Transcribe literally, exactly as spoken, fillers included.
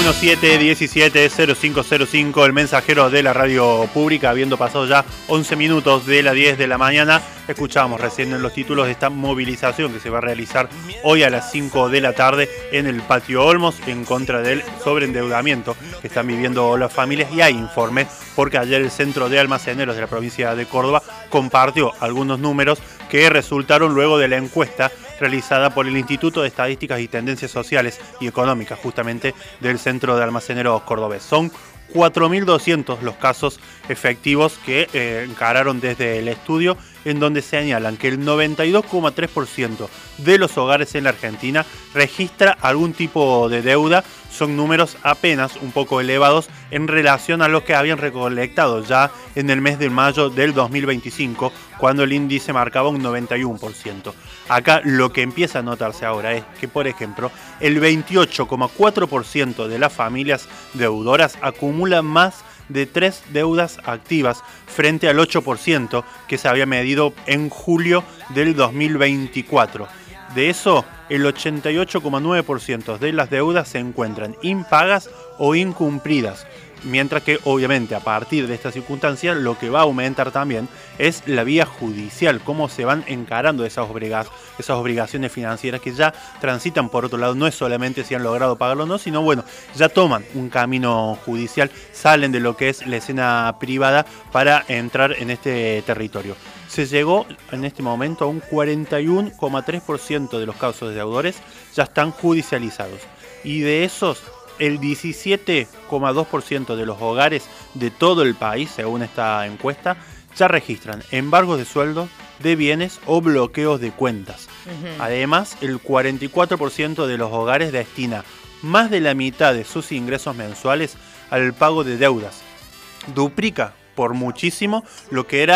siete diecisiete cero cinco cero cinco, el mensajero de la radio pública, habiendo pasado ya once minutos de las diez de la mañana. Escuchábamos recién en los títulos de esta movilización que se va a realizar hoy a las cinco de la tarde en el Patio Olmos en contra del sobreendeudamiento que están viviendo las familias. Y hay informes porque ayer el Centro de Almaceneros de la provincia de Córdoba compartió algunos números que resultaron luego de la encuesta realizada por el Instituto de Estadísticas y Tendencias Sociales y Económicas, justamente del Centro de Almaceneros Cordobés. Son cuatro mil doscientos los casos efectivos que eh, encararon desde el estudio, en donde señalan que el noventa y dos coma tres por ciento de los hogares en la Argentina registra algún tipo de deuda. Son números apenas un poco elevados en relación a los que habían recolectado ya en el mes de mayo del dos mil veinticinco, cuando el índice marcaba un noventa y uno por ciento. Acá lo que empieza a notarse ahora es que, por ejemplo, el veintiocho coma cuatro por ciento de las familias deudoras acumulan más de tres deudas activas frente al ocho por ciento que se había medido en julio del dos mil veinticuatro. De eso, el ochenta y ocho coma nueve por ciento de las deudas se encuentran impagas o incumplidas. Mientras que, obviamente, a partir de esta circunstancia, lo que va a aumentar también es la vía judicial, cómo se van encarando esas, obliga- esas obligaciones financieras que ya transitan por otro lado. No es solamente si han logrado pagarlo o no, sino, bueno, ya toman un camino judicial, salen de lo que es la escena privada para entrar en este territorio. Se llegó en este momento a un cuarenta y uno coma tres por ciento de los casos de deudores ya están judicializados. Y de esos, el diecisiete coma dos por ciento de los hogares de todo el país, según esta encuesta, ya registran embargos de sueldo, de bienes o bloqueos de cuentas. Uh-huh. Además, el cuarenta y cuatro por ciento de los hogares destina más de la mitad de sus ingresos mensuales al pago de deudas. Duplica por muchísimo lo que era